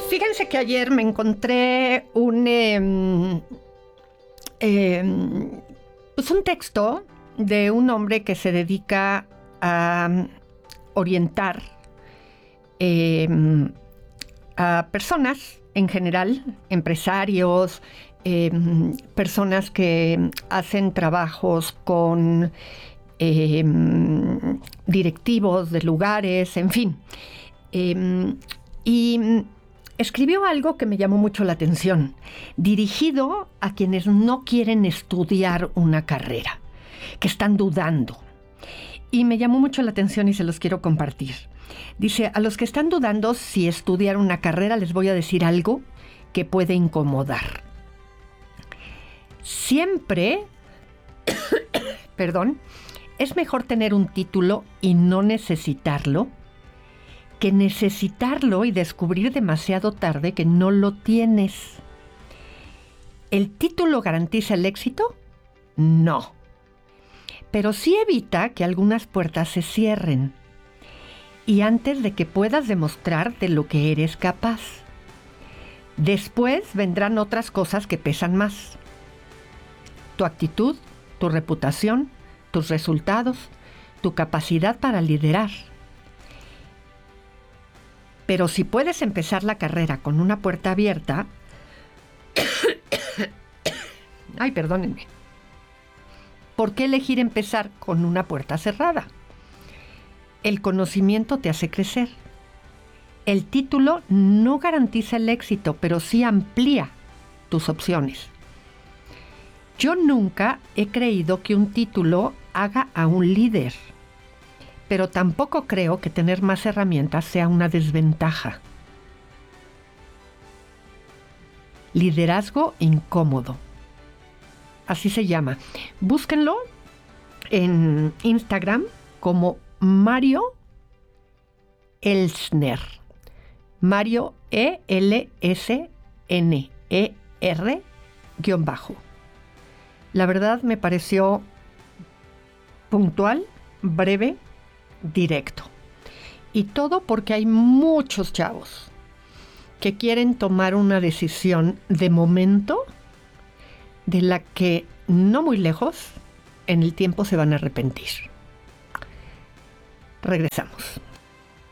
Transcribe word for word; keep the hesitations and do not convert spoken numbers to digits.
Fíjense que ayer me encontré un, eh, eh, pues un texto de un hombre que se dedica a orientar eh, a personas en general, empresarios, eh, personas que hacen trabajos con eh, directivos de lugares, en fin. Eh, y escribió algo que me llamó mucho la atención, dirigido a quienes no quieren estudiar una carrera, que están dudando. Y me llamó mucho la atención y se los quiero compartir. Dice, a los que están dudando si estudiar una carrera, les voy a decir algo que puede incomodar. Siempre, perdón, es mejor tener un título y no necesitarlo, que necesitarlo y descubrir demasiado tarde que no lo tienes. ¿El título garantiza el éxito? No. Pero sí evita que algunas puertas se cierren. Y antes de que puedas demostrar de lo que eres capaz. Después vendrán otras cosas que pesan más. Tu actitud, tu reputación, tus resultados, tu capacidad para liderar. Pero si puedes empezar la carrera con una puerta abierta... Ay, perdónenme. ¿Por qué elegir empezar con una puerta cerrada? El conocimiento te hace crecer. El título no garantiza el éxito, pero sí amplía tus opciones. Yo nunca he creído que un título haga a un líder, pero tampoco creo que tener más herramientas sea una desventaja. Liderazgo incómodo. Así se llama. Búsquenlo en Instagram como Mario Elsner. Mario E L S N E R guión bajo. La verdad me pareció puntual, breve, directo. Y todo porque hay muchos chavos que quieren tomar una decisión de momento de la que no muy lejos en el tiempo se van a arrepentir. Regresamos.